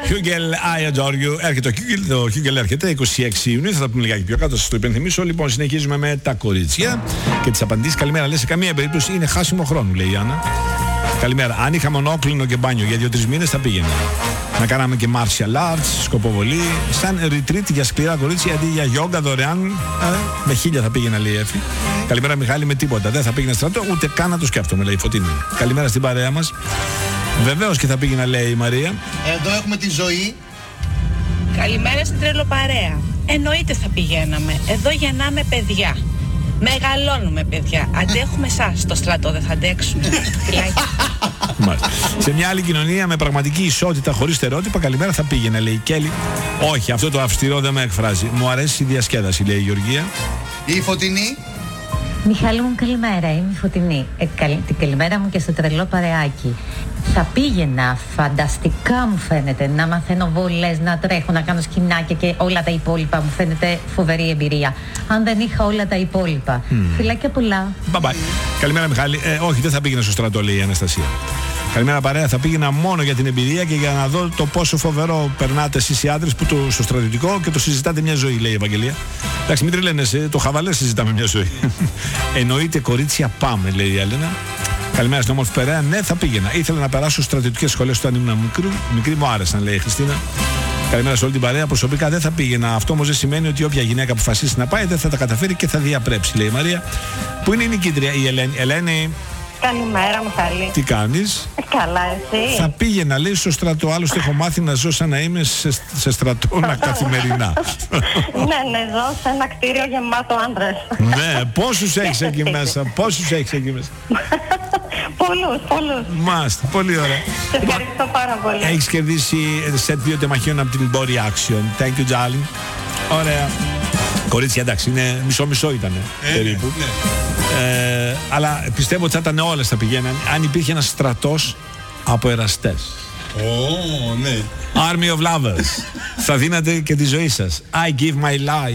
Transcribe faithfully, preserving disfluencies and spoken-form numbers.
Χιούγκελ, I adore you. Έρχεται ο Χιούγκελ, το Χιούγκελ έρχεται είκοσι έξι Ιουνίου. Θα τα πούμε λιγάκι πιο κάτω, σας το υπενθυμίσω. Λοιπόν, συνεχίζουμε με τα κορίτσια και τις απαντήσεις. Καλημέρα, λέει, σε καμία περίπτωση είναι χάσιμο χρόνου, λέει η Άννα. Καλημέρα. Αν είχα μονόκλινο και μπάνιο για δύο-τρεις μήνες θα πήγαινα. Να κάναμε και martial arts, σκοποβολή, σαν retreat για σκληρά κορίτσια αντί για γιόγκα δωρεάν. Ε, με χίλια θα πήγαινα, λέει η Εφη. Καλημέρα, Μιχάλη, με τίποτα. Δεν θα πήγαινα στρατό, ούτε καν να το σκέφτομαι, λέει η Φωτεινή. Καλημέρα στην παρέα μας. Βεβαίως και θα πήγαινα, λέει η Μαρία. Εδώ έχουμε τη Ζωή. Καλημέρα στην τρελοπαρέα. Εννοείται θα πηγαίναμε. Εδώ γεννάμε παιδιά. Μεγαλώνουμε, παιδιά. Αντέχουμε εσάς. Στο στρατό δεν θα αντέξουμε. Σε μια άλλη κοινωνία με πραγματική ισότητα χωρίς στερεότυπα, καλημέρα θα πήγαινε, λέει η Κέλλη. Όχι, αυτό το αυστηρό δεν με εκφράζει. Μου αρέσει η διασκέδαση, λέει η Γεωργία. Η Φωτεινή. Μιχάλη μου, καλημέρα. Είμαι η Φωτεινή. Ε, καλ... Την καλημέρα μου και στο τρελό παρεάκι. Θα πήγαινα, φανταστικά μου φαίνεται, να μαθαίνω βολές, να τρέχω, να κάνω σκηνάκια και όλα τα υπόλοιπα. Μου φαίνεται φοβερή εμπειρία. Αν δεν είχα όλα τα υπόλοιπα. Mm. Φιλάκια πολλά. Bye bye. Καλημέρα, Μιχάλη. Ε, όχι, δεν θα πήγαινα στο στρατό, λέει η Αναστασία. Καλημέρα, παρέα. Θα πήγαινα μόνο για την εμπειρία και για να δω το πόσο φοβερό περνάτε εσείς οι άντρες που το, στο στρατιωτικό και το συζητάτε μια ζωή, λέει η Ευαγγελία. Εντάξει, μην τρελαίνεσαι, το χαβαλέ συζητάμε μια ζωή. Εννοείται, κορίτσια, πάμε, λέει η Έλενα. Καλημέρα στην όμορφη Περαία. Ναι, θα πήγαινα. Ήθελα να περάσω στρατιωτικές σχολές όταν ήμουν μικρή, μικρή μου άρεσαν, λέει η Χριστίνα. Καλημέρα σε όλη την παρέα. Προσωπικά δεν θα πήγαινα. Αυτό όμως δεν σημαίνει ότι όποια γυναίκα αποφασίσει να πάει δεν θα τα καταφέρει και θα διαπρέψει, λέει η Μαρία. Πού είναι η νικήτρια, η Ελένη. Ελένη. Καλημέρα, Μιχάλη. Τι κάνεις? Καλά, εσύ? Θα πήγαινα, λέει, στο στρατό. Άλλωστε έχω μάθει να ζω σαν να είμαι σε, σε στρατόνα καθημερινά. Ναι, ναι, ζω σε ένα κτίριο γεμάτο άντρες. Ναι, πόσους έχεις εκεί μέσα? Πόσους έχεις εκεί μέσα? Πολλούς, πολλούς. Μάστε, πολύ ωραία. Σε ευχαριστώ πάρα πολύ. Έχεις κερδίσει σετ δύο τεμαχίων από την Body Action. Thank you, darling. Ωραία. Κορίτσια, εντάξει, είναι μισό-μισό ήταν ε, περίπου. Ναι, ναι. Ε, αλλά πιστεύω ότι θα ήταν όλες θα πηγαίναν αν υπήρχε ένας στρατός από εραστές. Ω, oh, ναι. Army of Lovers. Θα δίνατε και τη ζωή σας. I give my life.